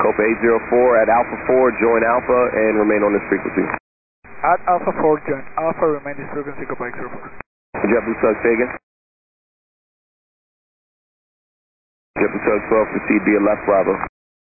Copa 804 at Alpha 4, join Alpha and remain on this frequency. At Alpha 4, join Alpha, remain this frequency, Copa 804. JetBlue Tug, say again. JetBlue Tug 12, proceed via left Bravo.